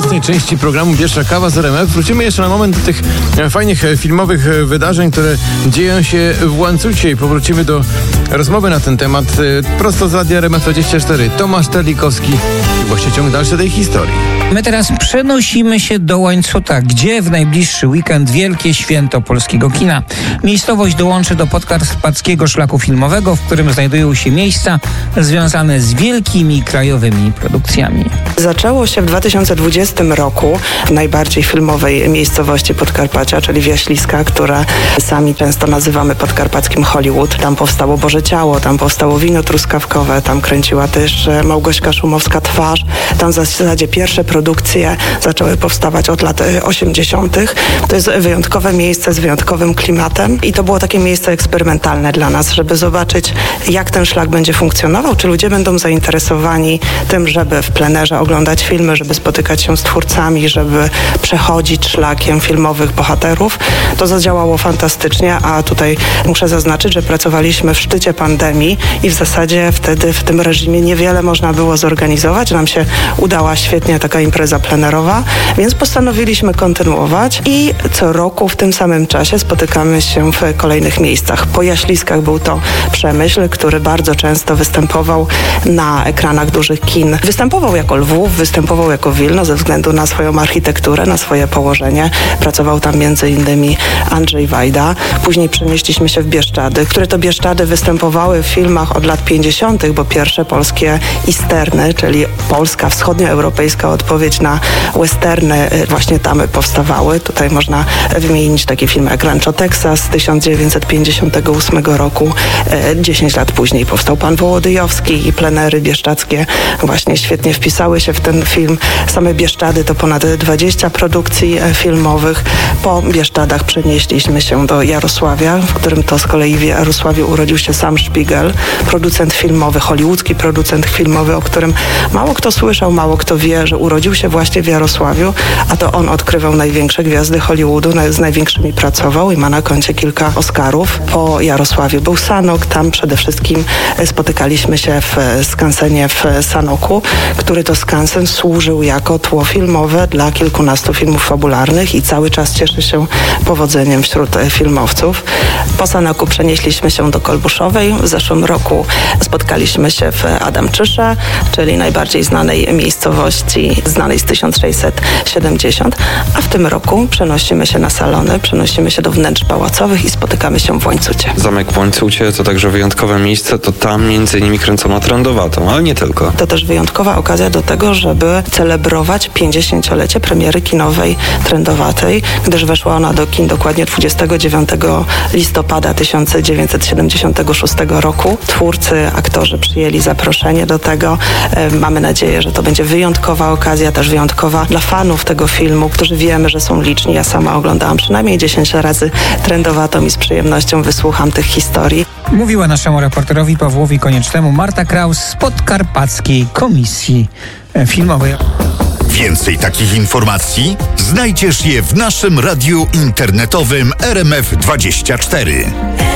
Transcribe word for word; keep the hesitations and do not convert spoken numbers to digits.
następnej części programu Pierwsza Kawa z R M F wrócimy jeszcze na moment do tych fajnych filmowych wydarzeń, które dzieją się w Łańcucie i powrócimy do rozmowy na ten temat prosto z radia R M F dwadzieścia cztery. Tomasz Terlikowski i właśnie ciąg dalszy tej historii. My teraz przenosimy się do Łańcuta, gdzie w najbliższy weekend wielkie święto polskiego kina. Miejscowość dołączy do podkarpackiego szlaku filmowego, w którym znajdują się miejsca związane z wielkimi krajowymi produkcjami. Zaczęło się w dwa tysiące dwudziestym roku w najbardziej filmowej miejscowości Podkarpacia, czyli w Jaśliskach, które sami często nazywamy podkarpackim Hollywood. Tam powstało Boże Ciało, tam powstało Wino Truskawkowe, tam kręciła też Małgośka Szumowska Twarz. Tam w zasadzie pierwsze produkcje zaczęły powstawać od lat osiemdziesiątych. To jest wyjątkowe miejsce z wyjątkowym klimatem i to było takie miejsce eksperymentalne dla nas, żeby zobaczyć, jak ten szlak będzie funkcjonował, czy ludzie będą zainteresowani tym, żeby w plenerze oglądać filmy, żeby spotykać się z twórcami, żeby przechodzić szlakiem filmowych bohaterów. To zadziałało fantastycznie, a tutaj muszę zaznaczyć, że pracowaliśmy w szczycie pandemii i w zasadzie wtedy w tym reżimie niewiele można było zorganizować. Nam się udała świetnie taka impreza plenerowa, więc postanowiliśmy kontynuować i co roku w tym samym czasie spotykamy się w kolejnych miejscach. Po Jaśliskach był to Przemyśl, który bardzo często występował na ekranach dużych kin. Występował jako Lwów, występował jako Wilno ze względu na swoją architekturę, na swoje położenie. Pracował tam między innymi Andrzej Wajda. Później przenieśliśmy się w Bieszczady, które to Bieszczady występowały w filmach od lat pięćdziesiątych, bo pierwsze polskie easterny, czyli polska, wschodnioeuropejska odpowiedź na westerny właśnie tam powstawały. Tutaj można wymienić takie filmy jak Rancho Texas z tysiąc dziewięćset pięćdziesiątego ósmego roku. dziesięć lat później powstał Pan Wołodyjowski i plenery bieszczadzkie właśnie świetnie wpisały się w ten film. Same Bieszczady to ponad dwadzieścia produkcji filmowych. Po Bieszczadach przenieśliśmy się do Jarosławia, w którym to z kolei w Jarosławiu urodził się Sam Szpigel, producent filmowy, hollywoodzki producent filmowy, o którym mało kto słyszał, mało kto wie, że urodził się właśnie w Jarosławiu, a to on odkrywał największe gwiazdy Hollywoodu, z największymi pracował i ma na koncie kilka Oscarów. Po Jarosławiu był Sanok, tam przede wszystkim spotykaliśmy się w skansenie w Sanoku, który to skansen służył jako tło filmowe dla kilkunastu filmów fabularnych i cały czas cieszy się powodzeniem wśród filmowców. Po Sanoku przenieśliśmy się do Kolbuszowej. W zeszłym roku spotkaliśmy się w Adamczysze, czyli najbardziej znanej miejscowości, znanej z tysiąc sześćset siedemdziesiąt, a w tym roku przenosimy się na salony, przenosimy się do wnętrz pałacowych i spotykamy się w Łańcucie. Zamek w Łańcucie to także wyjątkowe miejsce, to tam między innymi kręcono Trędowatą, ale nie tylko. To też wyjątkowa okazja do tego, żeby celebrować pięćdziesięciolecie premiery kinowej Trędowatej, gdyż weszła ona do kin dokładnie dwudziestego dziewiątego listopada tysiąc dziewięćset siedemdziesiątego szóstego roku. Twórcy, aktorzy przyjęli zaproszenie do tego. Mamy nadzieję, że to będzie wyjątkowa okazja, też wyjątkowa dla fanów tego filmu, którzy wiemy, że są liczni. Ja sama oglądałam przynajmniej dziesięć razy Trędowatą i z przyjemnością wysłucham tych historii. Mówiła naszemu reporterowi Pawłowi Koniecznemu Marta Kraus z Podkarpackiej Komisji Filmowej. Więcej takich informacji znajdziesz je w naszym radiu internetowym R M F dwadzieścia cztery.